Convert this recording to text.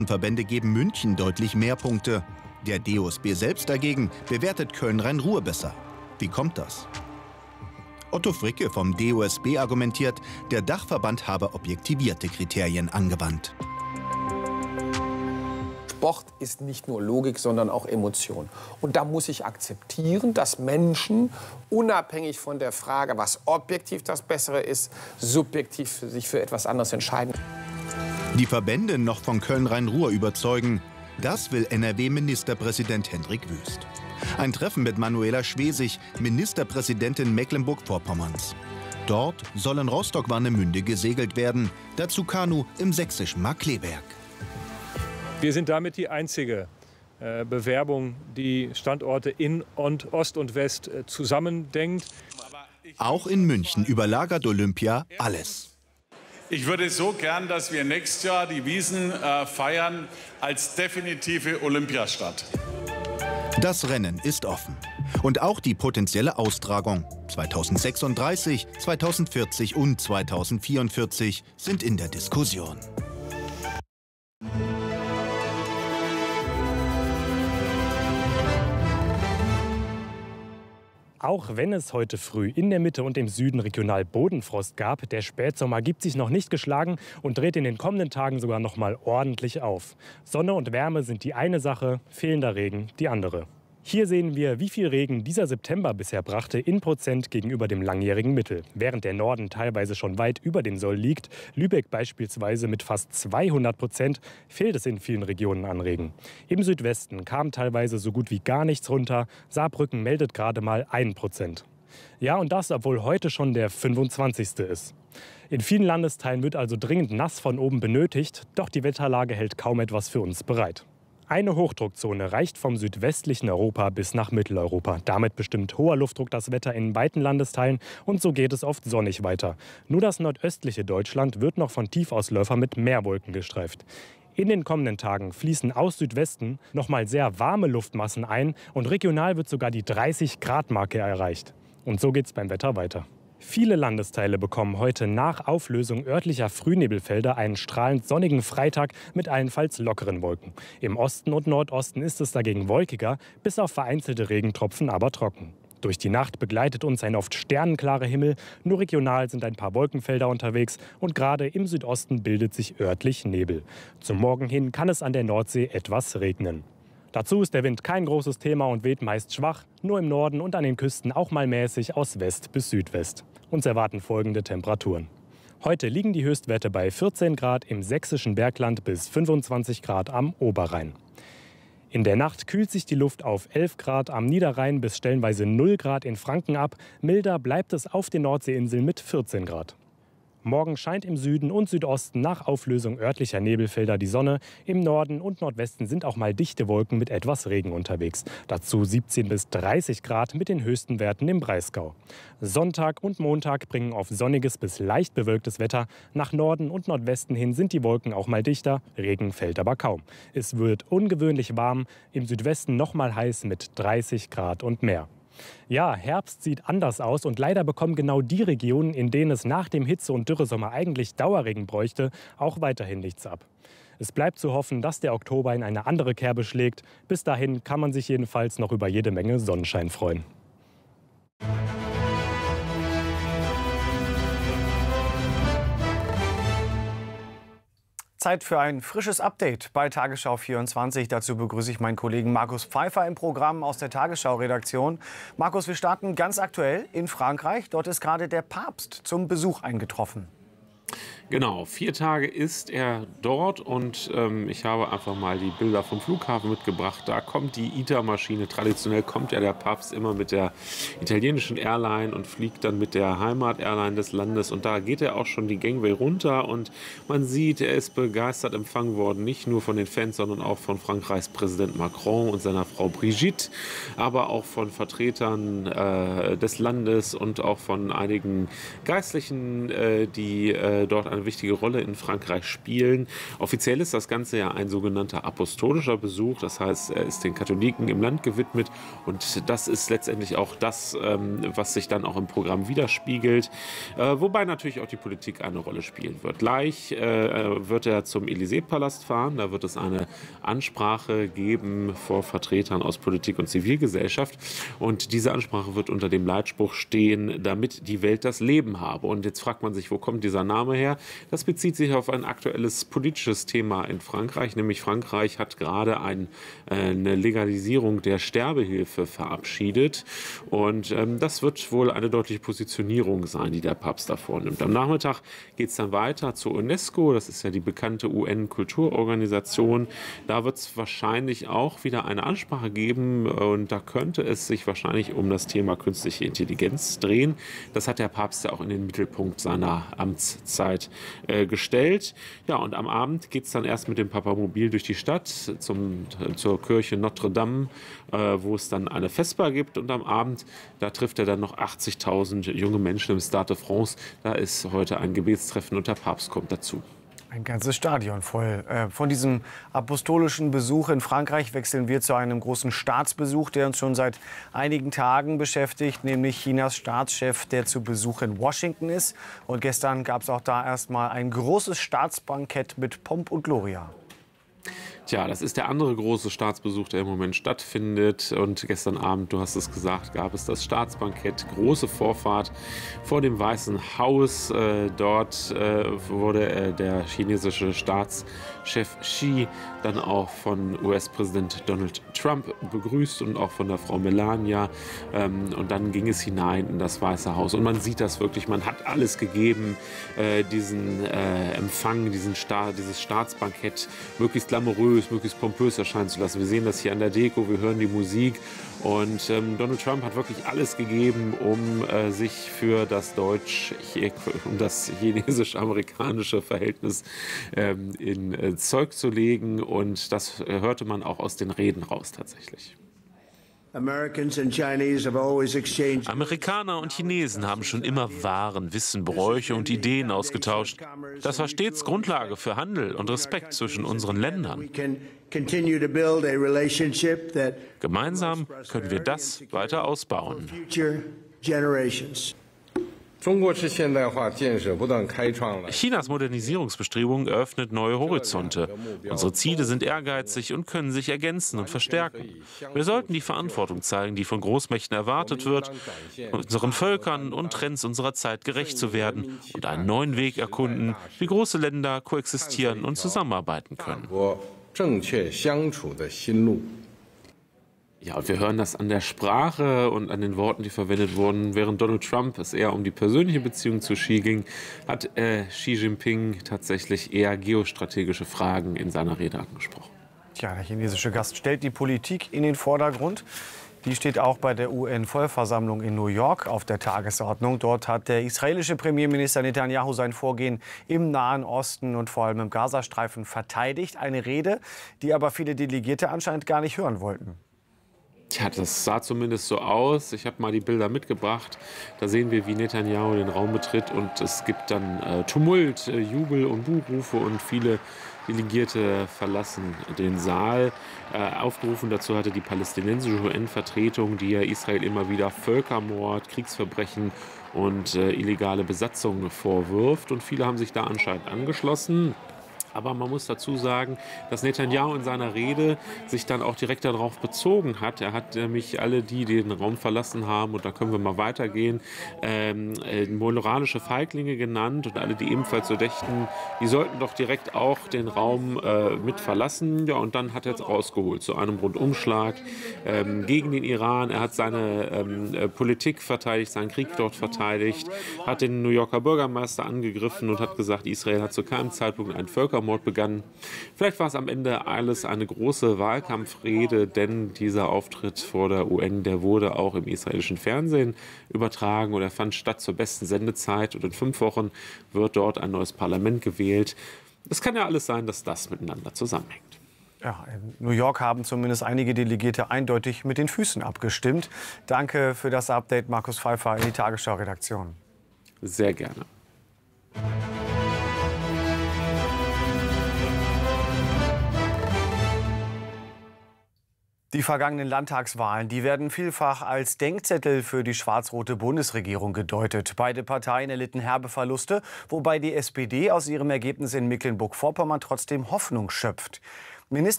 Verbände geben München deutlich mehr Punkte. Der DOSB selbst dagegen bewertet Köln-Rhein-Ruhr besser. Wie kommt das? Otto Fricke vom DOSB argumentiert, der Dachverband habe objektivierte Kriterien angewandt. Sport ist nicht nur Logik, sondern auch Emotion. Und da muss ich akzeptieren, dass Menschen, unabhängig von der Frage, was objektiv das Bessere ist, subjektiv sich für etwas anderes entscheiden. Die Verbände noch von Köln-Rhein-Ruhr überzeugen, das will NRW-Ministerpräsident Hendrik Wüst. Ein Treffen mit Manuela Schwesig, Ministerpräsidentin Mecklenburg-Vorpommerns. Dort soll in Rostock-Warnemünde gesegelt werden, dazu Kanu im sächsischen Markkleeberg. Wir sind damit die einzige Bewerbung, die Standorte in Ost und West zusammendenkt. Auch in München überlagert Olympia alles. Ich würde so gern, dass wir nächstes Jahr die Wiesn feiern als definitive Olympiastadt. Das Rennen ist offen. Und auch die potenzielle Austragung 2036, 2040 und 2044 sind in der Diskussion. Auch wenn es heute früh in der Mitte und im Süden regional Bodenfrost gab, der Spätsommer gibt sich noch nicht geschlagen und dreht in den kommenden Tagen sogar noch mal ordentlich auf. Sonne und Wärme sind die eine Sache, fehlender Regen die andere. Hier sehen wir, wie viel Regen dieser September bisher brachte in Prozent gegenüber dem langjährigen Mittel. Während der Norden teilweise schon weit über dem Soll liegt, Lübeck beispielsweise mit fast 200%, fehlt es in vielen Regionen an Regen. Im Südwesten kam teilweise so gut wie gar nichts runter, Saarbrücken meldet gerade mal 1%. Ja, und das, obwohl heute schon der 25. ist. In vielen Landesteilen wird also dringend nass von oben benötigt, doch die Wetterlage hält kaum etwas für uns bereit. Eine Hochdruckzone reicht vom südwestlichen Europa bis nach Mitteleuropa. Damit bestimmt hoher Luftdruck das Wetter in weiten Landesteilen und so geht es oft sonnig weiter. Nur das nordöstliche Deutschland wird noch von Tiefausläufern mit Meerwolken gestreift. In den kommenden Tagen fließen aus Südwesten noch mal sehr warme Luftmassen ein und regional wird sogar die 30-Grad-Marke erreicht. Und so geht es beim Wetter weiter. Viele Landesteile bekommen heute nach Auflösung örtlicher Frühnebelfelder einen strahlend sonnigen Freitag mit allenfalls lockeren Wolken. Im Osten und Nordosten ist es dagegen wolkiger, bis auf vereinzelte Regentropfen aber trocken. Durch die Nacht begleitet uns ein oft sternenklarer Himmel, nur regional sind ein paar Wolkenfelder unterwegs und gerade im Südosten bildet sich örtlich Nebel. Zum Morgen hin kann es an der Nordsee etwas regnen. Dazu ist der Wind kein großes Thema und weht meist schwach, nur im Norden und an den Küsten auch mal mäßig aus West bis Südwest. Uns erwarten folgende Temperaturen. Heute liegen die Höchstwerte bei 14 Grad im sächsischen Bergland bis 25 Grad am Oberrhein. In der Nacht kühlt sich die Luft auf 11 Grad am Niederrhein bis stellenweise 0 Grad in Franken ab. Milder bleibt es auf den Nordseeinseln mit 14 Grad. Morgen scheint im Süden und Südosten nach Auflösung örtlicher Nebelfelder die Sonne. Im Norden und Nordwesten sind auch mal dichte Wolken mit etwas Regen unterwegs. Dazu 17 bis 30 Grad mit den höchsten Werten im Breisgau. Sonntag und Montag bringen auf sonniges bis leicht bewölktes Wetter. Nach Norden und Nordwesten hin sind die Wolken auch mal dichter. Regen fällt aber kaum. Es wird ungewöhnlich warm. Im Südwesten noch mal heiß mit 30 Grad und mehr. Ja, Herbst sieht anders aus und leider bekommen genau die Regionen, in denen es nach dem Hitze- und Dürresommer eigentlich Dauerregen bräuchte, auch weiterhin nichts ab. Es bleibt zu hoffen, dass der Oktober in eine andere Kerbe schlägt. Bis dahin kann man sich jedenfalls noch über jede Menge Sonnenschein freuen. Zeit für ein frisches Update bei Tagesschau 24. Dazu begrüße ich meinen Kollegen Markus Pfeiffer im Programm aus der Tagesschau-Redaktion. Markus, wir starten ganz aktuell in Frankreich. Dort ist gerade der Papst zum Besuch eingetroffen. Genau, 4 Tage ist er dort und ich habe einfach mal die Bilder vom Flughafen mitgebracht. Da kommt die ITA-Maschine. Traditionell kommt ja der Papst immer mit der italienischen Airline und fliegt dann mit der Heimat-Airline des Landes. Und da geht er auch schon die Gangway runter und man sieht, er ist begeistert empfangen worden. Nicht nur von den Fans, sondern auch von Frankreichs Präsident Macron und seiner Frau Brigitte, aber auch von Vertretern des Landes und auch von einigen Geistlichen, die dort eine eine wichtige Rolle in Frankreich spielen. Offiziell ist das Ganze ja ein sogenannter apostolischer Besuch. Das heißt, er ist den Katholiken im Land gewidmet. Und das ist letztendlich auch das, was sich dann auch im Programm widerspiegelt. Wobei natürlich auch die Politik eine Rolle spielen wird. Gleich wird er zum Élysée-Palast fahren. Da wird es eine Ansprache geben vor Vertretern aus Politik und Zivilgesellschaft. Und diese Ansprache wird unter dem Leitspruch stehen, damit die Welt das Leben habe. Und jetzt fragt man sich, wo kommt dieser Name her? Das bezieht sich auf ein aktuelles politisches Thema in Frankreich. Nämlich Frankreich hat gerade eine Legalisierung der Sterbehilfe verabschiedet. Und das wird wohl eine deutliche Positionierung sein, die der Papst da vornimmt. Am Nachmittag geht es dann weiter zur UNESCO. Das ist ja die bekannte UN-Kulturorganisation. Da wird es wahrscheinlich auch wieder eine Ansprache geben. Und da könnte es sich wahrscheinlich um das Thema künstliche Intelligenz drehen. Das hat der Papst ja auch in den Mittelpunkt seiner Amtszeit gestellt. Ja, und am Abend geht es dann erst mit dem Papamobil durch die Stadt zur Kirche Notre Dame, wo es dann eine Vesper gibt. Und am Abend, da trifft er dann noch 80.000 junge Menschen im Stade de France. Da ist heute ein Gebetstreffen und der Papst kommt dazu. Ein ganzes Stadion voll. Von diesem apostolischen Besuch in Frankreich wechseln wir zu einem großen Staatsbesuch, der uns schon seit einigen Tagen beschäftigt, nämlich Chinas Staatschef, der zu Besuch in Washington ist. Und gestern gab es auch da erstmal ein großes Staatsbankett mit Pomp und Gloria. Tja, das ist der andere große Staatsbesuch, der im Moment stattfindet. Und gestern Abend, du hast es gesagt, gab es das Staatsbankett. Große Vorfahrt vor dem Weißen Haus. Dort wurde der chinesische Staatschef Xi dann auch von US-Präsident Donald Trump begrüßt und auch von der Frau Melania. Und dann ging es hinein in das Weiße Haus. Und man sieht das wirklich, man hat alles gegeben, diesen Empfang, dieses Staatsbankett möglichst glamourös, möglichst pompös erscheinen zu lassen. Wir sehen das hier an der Deko, wir hören die Musik. Und Donald Trump hat wirklich alles gegeben, um sich für das chinesisch-amerikanische Verhältnis in Zeug zu legen. Und das hörte man auch aus den Reden raus tatsächlich. Amerikaner und Chinesen haben schon immer Waren, Wissen, Bräuche und Ideen ausgetauscht. Das war stets Grundlage für Handel und Respekt zwischen unseren Ländern. Gemeinsam können wir das weiter ausbauen. Chinas Modernisierungsbestrebung eröffnet neue Horizonte. Unsere Ziele sind ehrgeizig und können sich ergänzen und verstärken. Wir sollten die Verantwortung zeigen, die von Großmächten erwartet wird, unseren Völkern und Trends unserer Zeit gerecht zu werden und einen neuen Weg erkunden, wie große Länder koexistieren und zusammenarbeiten können. Ja, und wir hören das an der Sprache und an den Worten, die verwendet wurden. Während Donald Trump es eher um die persönliche Beziehung zu Xi ging, hat Xi Jinping tatsächlich eher geostrategische Fragen in seiner Rede angesprochen. Tja, der chinesische Gast stellt die Politik in den Vordergrund. Die steht auch bei der UN-Vollversammlung in New York auf der Tagesordnung. Dort hat der israelische Premierminister Netanyahu sein Vorgehen im Nahen Osten und vor allem im Gazastreifen verteidigt. Eine Rede, die aber viele Delegierte anscheinend gar nicht hören wollten. Tja, das sah zumindest so aus. Ich habe mal die Bilder mitgebracht. Da sehen wir, wie Netanyahu den Raum betritt und es gibt dann Tumult, Jubel und Buhrufe und viele Delegierte verlassen den Saal. Aufgerufen dazu hatte die palästinensische UN-Vertretung, die ja Israel immer wieder Völkermord, Kriegsverbrechen und illegale Besatzung vorwirft. Und viele haben sich da anscheinend angeschlossen. Aber man muss dazu sagen, dass Netanyahu in seiner Rede sich dann auch direkt darauf bezogen hat. Er hat nämlich alle die den Raum verlassen haben, und da können wir mal weitergehen, moralische Feiglinge genannt, und alle, die ebenfalls so dächten, die sollten doch direkt auch den Raum mit verlassen. Ja, und dann hat er es rausgeholt zu einem Rundumschlag gegen den Iran. Er hat seine Politik verteidigt, seinen Krieg dort verteidigt, hat den New Yorker Bürgermeister angegriffen und hat gesagt, Israel hat zu keinem Zeitpunkt einen Völkermord begangen. Vielleicht war es am Ende alles eine große Wahlkampfrede, denn dieser Auftritt vor der UN, der wurde auch im israelischen Fernsehen übertragen und er fand statt zur besten Sendezeit, und in 5 Wochen wird dort ein neues Parlament gewählt. Es kann ja alles sein, dass das miteinander zusammenhängt. Ja, in New York haben zumindest einige Delegierte eindeutig mit den Füßen abgestimmt. Danke für das Update, Markus Pfeiffer in die Tagesschau-Redaktion. Sehr gerne. Die vergangenen Landtagswahlen, die werden vielfach als Denkzettel für die schwarz-rote Bundesregierung gedeutet. Beide Parteien erlitten herbe Verluste, wobei die SPD aus ihrem Ergebnis in Mecklenburg-Vorpommern trotzdem Hoffnung schöpft.